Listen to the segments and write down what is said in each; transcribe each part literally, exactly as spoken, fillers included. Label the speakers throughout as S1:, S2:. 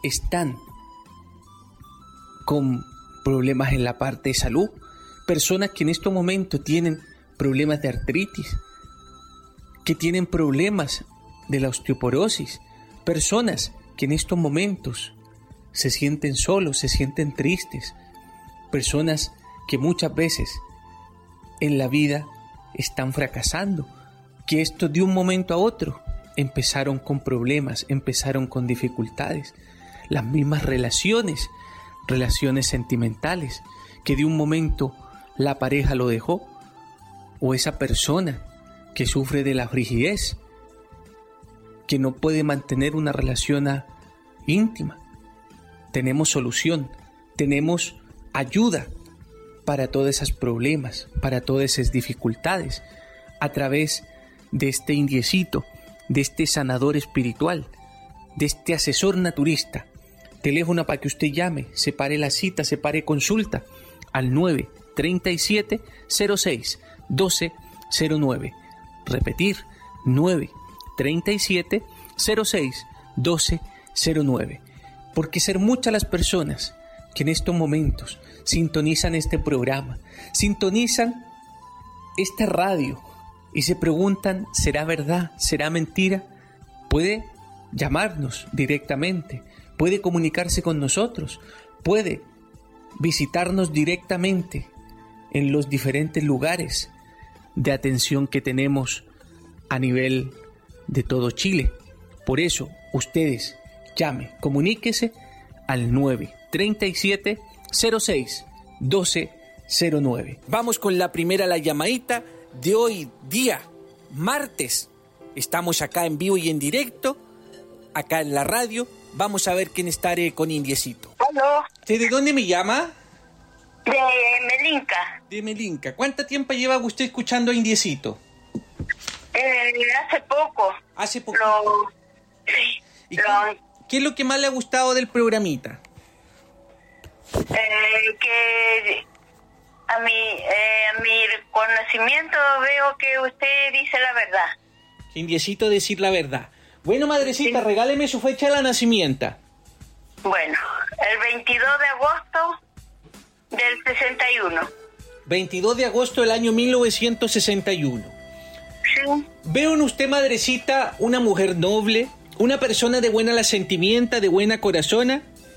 S1: están con problemas en la parte de salud, personas que en estos momentos tienen problemas de artritis, que tienen problemas de la osteoporosis, personas que en estos momentos se sienten solos, se sienten tristes, personas que muchas veces en la vida están fracasando, que esto de un momento a otro empezaron con problemas, empezaron con dificultades, las mismas relaciones, relaciones sentimentales, que de un momento la pareja lo dejó, o esa persona que sufre de la frigidez, que no puede mantener una relación íntima. Tenemos solución, tenemos ayuda para todos esos problemas, para todas esas dificultades, a través de este indiecito, de este sanador espiritual, de este asesor naturista. Teléfono para que usted llame, separe la cita, separe consulta al nueve treinta y siete cero seis doce cero nueve. Repetir, nueve treinta y siete cero seis doce cero nueve. Porque ser muchas las personas que en estos momentos sintonizan este programa, sintonizan esta radio y se preguntan, ¿será verdad? ¿Será mentira? Puede llamarnos directamente, puede comunicarse con nosotros, puede visitarnos directamente en los diferentes lugares de atención que tenemos a nivel de todo Chile. Por eso, ustedes llame, comuníquese al nueve treinta y siete cero seis doce cero nueve. Vamos con la primera, la llamadita de hoy día, martes. Estamos acá en vivo y en directo, acá en la radio. Vamos a ver quién está con Indiecito.
S2: ¿Aló?
S1: ¿De dónde me llama?
S2: De Melinca.
S1: De Melinca. ¿Cuánto tiempo lleva usted escuchando a Indiecito?
S2: Eh, hace poco.
S1: Hace poco.
S2: Lo... Sí.
S1: ¿Y
S2: lo...
S1: qué, qué es lo que más le ha gustado del programita?
S2: Eh, que a mi, eh, a mi conocimiento veo que usted dice la verdad.
S1: Indiecito, decir la verdad. Bueno, madrecita, sí. Regáleme su fecha de nacimiento.
S2: Bueno, el veintidós de agosto del sesenta y uno.
S1: veintidós de agosto del año mil novecientos sesenta y uno.
S2: Sí.
S1: Veo en usted, madrecita, una mujer noble, una persona de buena la sentimienta, de buena corazona.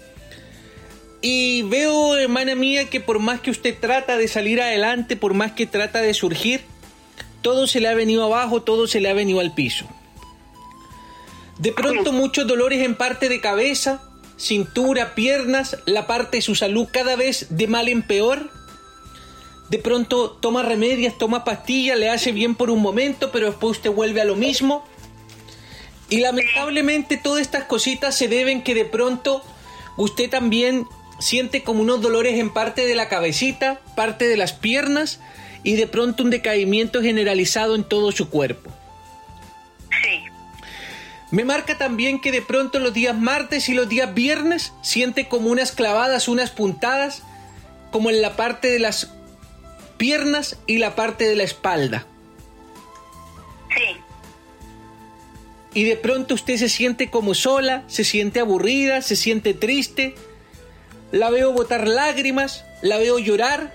S1: Y veo, hermana mía, que por más que usted trata de salir adelante, por más que trata de surgir, todo se le ha venido abajo, todo se le ha venido al piso. De pronto muchos dolores en parte de cabeza, cintura, piernas, la parte de su salud cada vez de mal en peor. De pronto toma remedios, toma pastillas, le hace bien por un momento, pero después usted vuelve a lo mismo. Y lamentablemente todas estas cositas se deben que de pronto usted también siente como unos dolores en parte de la cabecita, parte de las piernas y de pronto un decaimiento generalizado en todo su cuerpo.
S2: Sí.
S1: Me marca también que de pronto los días martes y los días viernes siente como unas clavadas, unas puntadas, como en la parte de las piernas y la parte de la espalda.
S2: Sí.
S1: Y de pronto usted se siente como sola, se siente aburrida, se siente triste. La veo botar lágrimas, la veo llorar.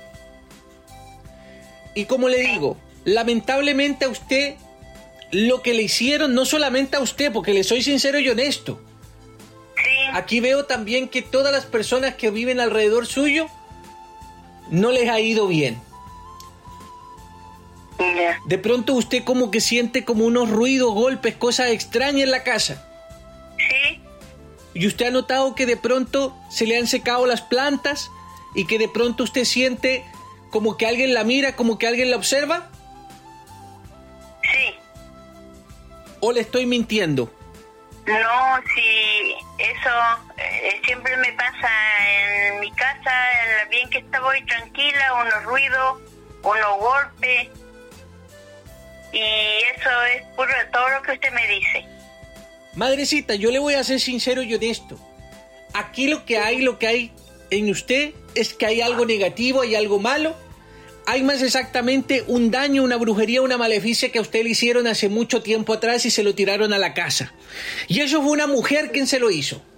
S1: Y como le digo, lamentablemente a usted lo que le hicieron, no solamente a usted, porque le soy sincero y honesto.
S2: Sí.
S1: Aquí veo también que todas las personas que viven alrededor suyo no les ha ido bien.
S2: Yeah.
S1: De pronto usted como que siente como unos ruidos, golpes, cosas extrañas en la casa.
S2: Sí.
S1: Y usted ha notado que de pronto se le han secado las plantas y que de pronto usted siente como que alguien la mira, como que alguien la observa.
S2: Sí.
S1: ¿O le estoy mintiendo?
S2: No, sí, eso eh, siempre me pasa en mi casa, en la bien que estoy tranquila, unos ruidos, unos golpes, y eso es puro todo lo que usted me dice.
S1: Madrecita, yo le voy a ser sincero y honesto. Aquí lo que hay, lo que hay en usted es que hay algo negativo, hay algo malo. Hay más exactamente un daño, una brujería, una maleficia que a usted le hicieron hace mucho tiempo atrás y se lo tiraron a la casa. Y eso fue una mujer quien se lo hizo.